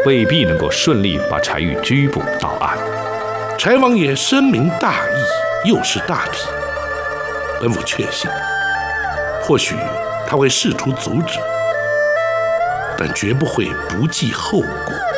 未必能够顺利把柴玉拘捕到案。 柴王爷深明大义，又识大体，本府确信，或许他会试图阻止，但绝不会不计后果。